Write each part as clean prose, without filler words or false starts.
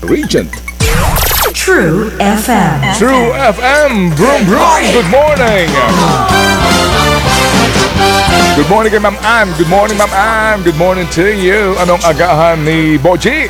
Regent. True FM. True FM. Broom Broom. Good morning. Good morning kay Ma'am Ann. Good morning, Ma'am Ann. Good morning to you. Anong agahan ni Boji?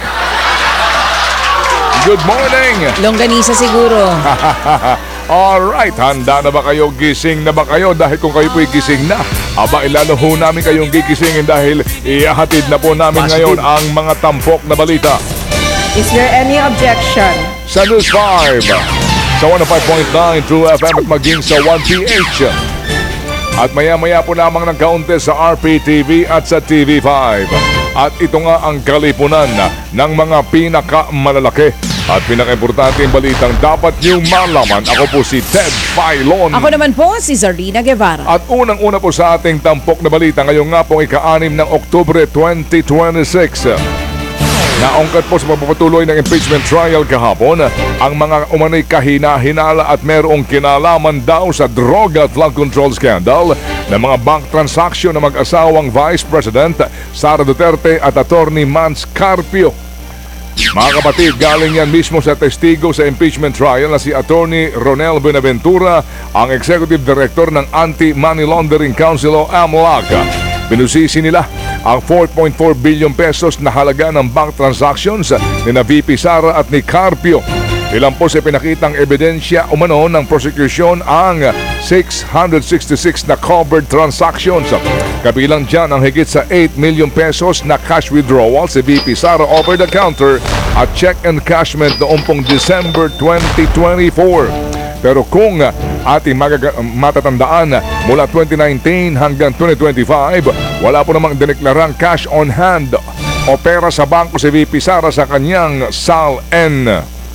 Good morning. Longganisa siguro. Alright, handa na ba kayo? Gising na ba kayo? Dahil kung kayo po'y gising na, ilalo ho namin kayong gigisingin dahil ihahatid na po namin ngayon ang mga tampok na balita. Is there any objection? Sa News 5, sa 105.9 True FM at maging sa 1PH. At maya-maya po lamang ng kaunti sa RPTV at sa TV5. At ito nga ang kalipunan ng mga pinakamalalaki at pinaka-importanteng balitang dapat niyong malaman. Ako po si Ted Filon. Ako naman po si Zarina Guevara. At unang-una po sa ating tampok na balita ngayong nga pong ika-6 ng Oktubre 2026. Naungkat po sa pagpapatuloy ng impeachment trial kahapon ang mga umano'y kahina-hinala at merong kinalaman daw sa droga at flood control scandal ng mga bank transaction ng mag-asawang Vice President Sara Duterte at Attorney Mans Carpio. Mga kapatid, galing yan mismo sa testigo sa impeachment trial na si Attorney Ronel Buenaventura, ang Executive Director ng Anti-Money Laundering Council o AMLAC. Pinusisi nila ang 4.4 billion pesos na halaga ng bank transactions ni na VP Sara at ni Carpio. Ilan po sa pinakitang ebidensya umano ng prosecution ang 666 na covered transactions. Kabilang dyan ang higit sa 8 million pesos na cash withdrawal si VP Sara over the counter at check encashment noong pong December 2024. Pero kung ating matatandaan, mula 2019 hanggang 2025, wala po namang dineklarang cash on hand o pera sa bangko si VP Sara sa kanyang SALN.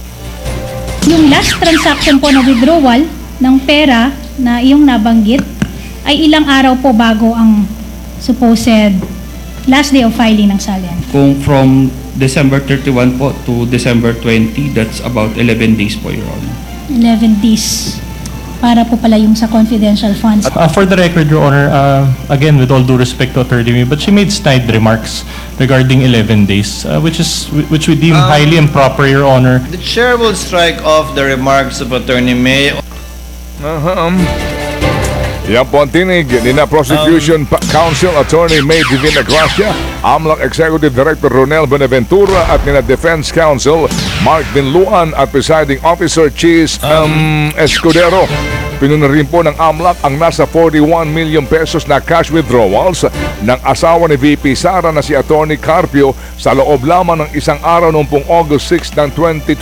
Yung last transaction po na withdrawal ng pera na iyong nabanggit ay ilang araw po bago ang supposed last day of filing ng SALN. Kung from December 31 po to December 20, that's about 11 days po, Your Honor. 11 days para po pala yung sa confidential funds. For the record, Your Honor, again, with all due respect to Attorney May, but she made snide remarks regarding 11 days, which we deem highly improper, Your Honor. The Chair will strike off the remarks of Attorney May. Yan po ang tinig ni na Prosecution Counsel Attorney May Divina Gracia, AMLAC Executive Director Ronel Buenaventura at ni na Defense Counsel Mark Dinluan at Presiding Officer Cheese Escudero. Pinuna rin po ng AMLAC ang nasa 41 million pesos na cash withdrawals ng asawa ni VP Sara na si Attorney Carpio sa loob lamang ng isang araw noong pong August 6 ng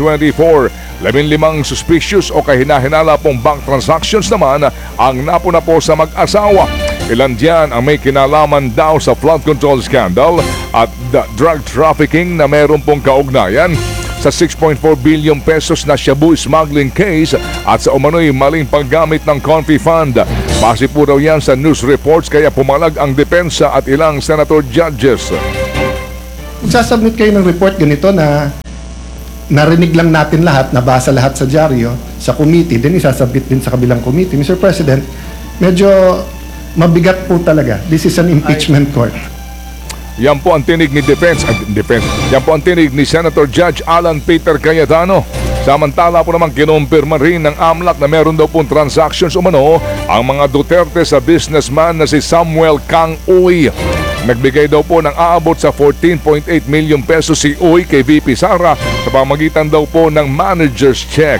2024. 15 suspicious o kahina-hinala pong bank transactions naman ang napuna po sa mag-asawa. Ilan diyan ang may kinalaman daw sa flood control scandal at drug trafficking na meron pong kaugnayan sa 6.4 billion pesos na shabu smuggling case at sa umano'y maling paggamit ng Confi Fund. Base po daw yan sa news reports kaya pumalag ang depensa at ilang senator judges. Magsasubmit kayo ng report ganito na narinig lang natin lahat, nabasa lahat sa dyaryo, sa committee, then isasubmit din sa kabilang committee. Mr. President, medyo mabigat po talaga. This is an impeachment court. Yan po ang tinig ni Yan po ang tinig ni Senator Judge Alan Peter Cayetano. Samantala po naman kinumpirma rin ng AMLAC na meron daw pong transactions umano ang mga Duterte sa businessman na si Samuel Kang Uy. Nagbigay daw po ng aabot sa 14.8 million pesos si Uy kay VP Sara sa pamagitan daw po ng manager's check.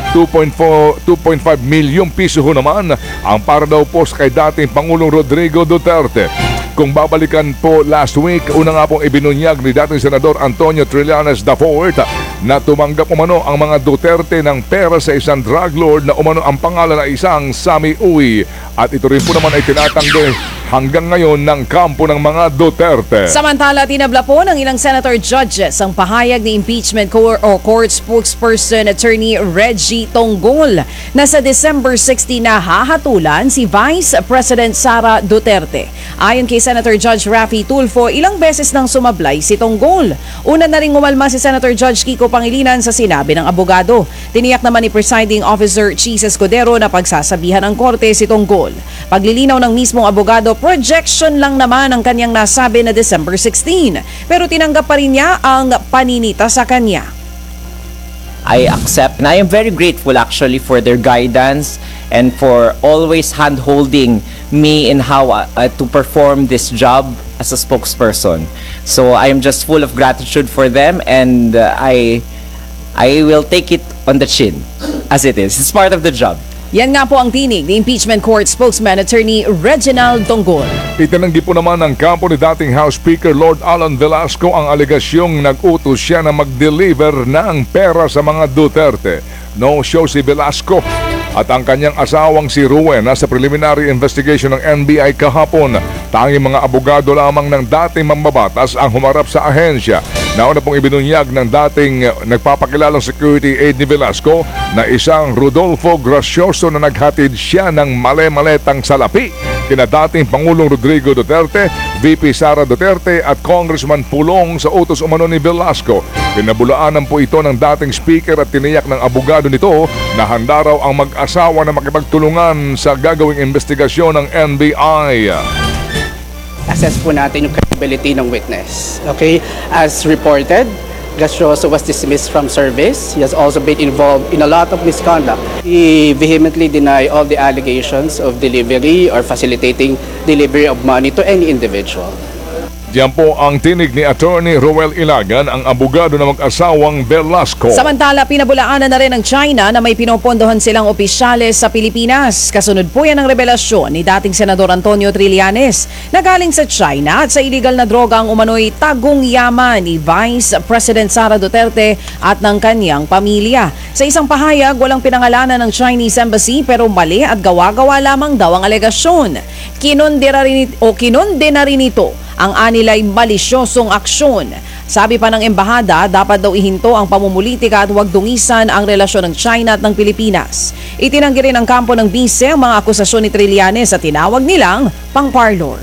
2.5 milyong piso ho naman ang para daw po kay dating Pangulong Rodrigo Duterte. Kung babalikan po last week, una nga pong ibinunyag ni dating Senador Antonio Trillanes IV na tumanggap umano ang mga Duterte ng pera sa isang drug lord na umano ang pangalan na isang Sammy Uy. At ito rin po naman ay tinatanggi hanggang ngayon ng kampo ng mga Duterte. Samantala, tinabla po ng ilang senator judges ang pahayag ni impeachment court spokesperson Attorney Reggie Tonggol na sa December 16 na hahatulan si Vice President Sara Duterte. Ayon kay Senator Judge Raffy Tulfo, ilang beses nang sumablay si Tonggol. Una na rin umalma si Senator Judge Kiko Pangilinan sa sinabi ng abogado. Tiniyak naman ni Presiding Officer Cheese Escudero na pagsasabihan ng korte si Tonggol. Paglilinaw ng mismong abogado, projection lang naman ang kanyang nasabi na December 16. Pero tinanggap pa rin niya ang paninita sa kanya. I accept. And I am very grateful actually for their guidance and for always hand-holding me in how to perform this job as a spokesperson. So I am just full of gratitude for them, and I will take it on the chin as it is. It's part of the job. Yan nga po ang tinig ni impeachment court spokesman Attorney Reginald Tonggol. Itinanggi po naman ng kampo ni dating House Speaker Lord Alan Velasco ang aligasyong nag-utos siya na mag-deliver ng pera sa mga Duterte. No show si Velasco at ang kanyang asawang si Ruen nasa preliminary investigation ng NBI kahapon. Tanging mga abogado lamang ng dating mambabatas ang humarap sa ahensya. Nauna pong ibinunyag ng dating nagpapakilalang security aide ni Velasco na isang Rodolfo Gracioso na naghatid siya ng male-maletang salapi kina dating Pangulong Rodrigo Duterte, VP Sara Duterte at Congressman Pulong sa utos umano ni Velasco. Pinabulaanan po ito ng dating speaker at tiniyak ng abogado nito na handa raw ang mag-asawa na makipagtulungan sa gagawing investigasyon ng NBI. Assess po natin yung credibility ng witness. Okay? As reported, Gracioso was dismissed from service. He has also been involved in a lot of misconduct. He vehemently denied all the allegations of delivery or facilitating delivery of money to any individual. Diyan po ang tinig ni Attorney Roel Ilagan, ang abogado na mag-asawang Velasco. Samantala, pinabulaanan na rin ng China na may pinopondohan silang opisyales sa Pilipinas. Kasunod po yan ang revelasyon ni dating Senador Antonio Trillanes na galing sa China at sa illegal na droga ang umano'y tagong yaman ni Vice President Sara Duterte at ng kanyang pamilya. Sa isang pahayag, walang pinangalanan ng Chinese Embassy pero mali at gawa-gawa lamang daw ang alegasyon. Kinondena rin ito ang anilay malisyosong aksyon. Sabi pa ng embahada, dapat daw ihinto ang pamumulitika at huwag dungisan ang relasyon ng China at ng Pilipinas. Itinanggi rin ng kampo ng bise ang mga akusasyon ni Trillanes at tinawag nilang pang-parlor.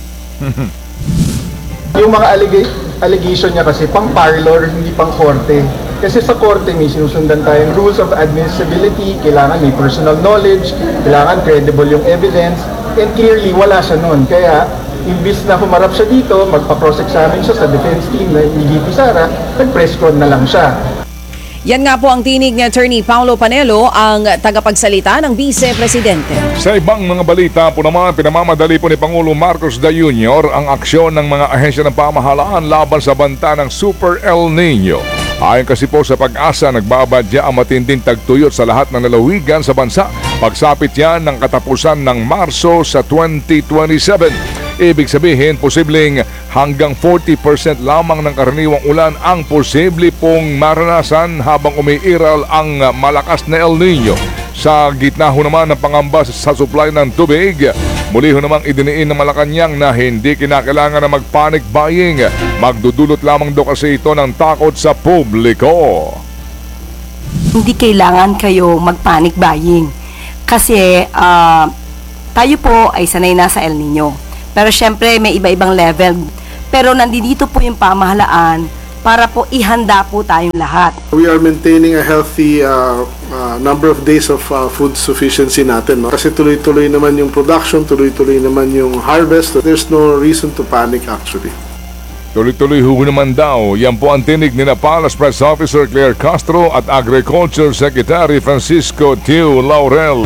Yung mga allegation niya kasi pang-parlor, hindi pang-korte. Kasi sa korte may sinusundan tayong rules of admissibility, kailangan may personal knowledge, kailangan credible yung evidence, and clearly wala siya nun. Kaya imbis na humarap siya dito, magpa-cross-examine siya sa defense team na ni VP Sara, nag-press con na lang siya. Yan nga po ang tinig ni Attorney Paulo Panelo, ang tagapagsalita ng Vice Presidente. Sa ibang mga balita po naman, pinamamadali po ni Pangulo Marcos Jr. ang aksyon ng mga ahensya ng pamahalaan laban sa banta ng Super El Nino. Ayon kasi po sa Pag-asa, nagbabadya ang matinding tagtuyot sa lahat ng lalawigan sa bansa. Pagsapit yan ng katapusan ng Marso sa 2027. Ibig sabihin, posibleng hanggang 40% lamang ng karaniwang ulan ang posible pong maranasan habang umiiral ang malakas na El Nino. Sa gitna ho naman ng pangamba sa supply ng tubig, muli ho namang idiniin ng Malacanang na hindi kinakailangan na mag-panic buying. Magdudulot lamang daw kasi ito ng takot sa publiko. Hindi kailangan kayo mag-panic buying kasi tayo po ay sanay na sa El Nino. Pero syempre may iba-ibang level. Pero nandito po yung pamahalaan para po ihanda po tayong lahat. We are maintaining a healthy number of days of food sufficiency natin. No? Kasi tuloy-tuloy naman yung production, tuloy-tuloy naman yung harvest. There's no reason to panic actually. Tuloy-tuloy ho naman daw. Yan po ang tinig ni Palace Press Officer Claire Castro at Agriculture Secretary Francisco Tiu Laurel.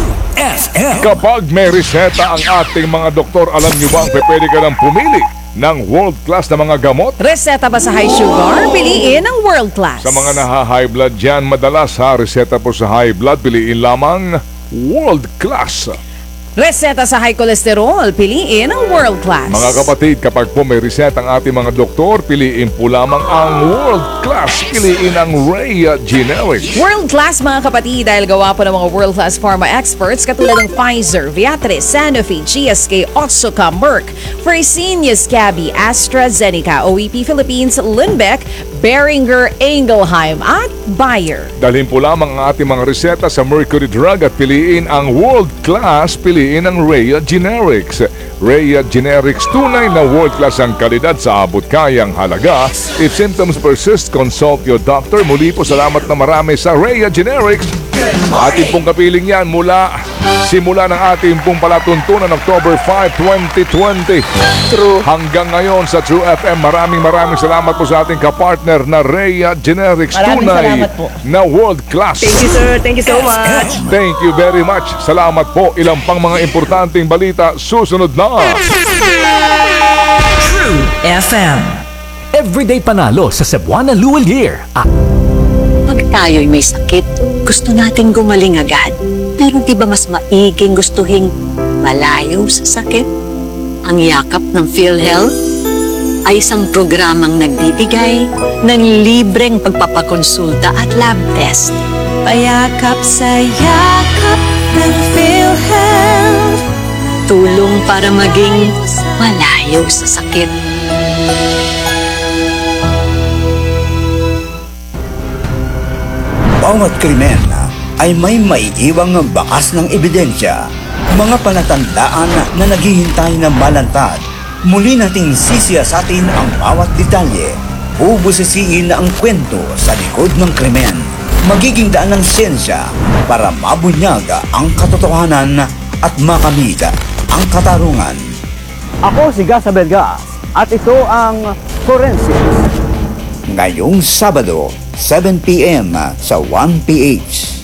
Kapag may reseta ang ating mga doktor, alam nyo ba ang pwede ka nang pumili ng world-class na mga gamot? Reseta ba sa high sugar? Piliin ang world-class. Sa mga naha-high blood dyan, madalas reseta po sa high blood, piliin lamang world-class. Reseta sa high cholesterol, piliin ang world-class. Mga kapatid, kapag po may reseta ang ating mga doktor, piliin po lamang ang world-class. Piliin ang Rhea Generics. World-class mga kapatid dahil gawa po ng mga world-class pharma experts katulad ng Pfizer, Viatris, Sanofi, GSK, Otsuka, Merck, Fresenius Kabi, AstraZeneca, OEP Philippines, Lundbeck, Boehringer Ingelheim at Bayer. Dalhin po lamang ang ating mga reseta sa Mercury Drug at piliin ang world-class, piliin ang Rhea Generics. Rhea Generics, tunay na world-class ang kalidad sa abot kayang halaga. If symptoms persist, consult your doctor. Muli po salamat na marami sa Rhea Generics. Ating pong kapiling yan simula ng ating pong palatuntunan October 5, 2020. Hanggang ngayon sa True FM, maraming salamat po sa ating kapartner partner na Rhea Generics. Maraming Tunay salamat po. na world class. Thank you, sir. Thank you so much. Thank you very much. Salamat po. Ilang pang mga importanteng balita susunod na. True FM. Everyday panalo sa Cebuana Luwal Year. Pag tayo'y may sakit, gusto nating gumaling agad. Pero di ba mas maiging gustuhin malayo sa sakit? Ang yakap ng PhilHealth ay isang programang nagbibigay ng libreng pagpapakonsulta at lab test. Payakap sa yakap ng PhilHealth. Tulong para maging malayo sa sakit. Bawat krimen ay may maiiwang bakas ng ebidensya, mga palatandaan na naghihintay na malantad. Muli nating sisiyasatin ang bawat detalye, bubusisiin ang kwento sa likod ng krimen. Magiging daan ng siyensya para mabunyag ang katotohanan at makamit ang katarungan. Ako si Gas Abelgas at ito ang Forensics. Ngayong Sabado, 7 p.m. sa 1PH.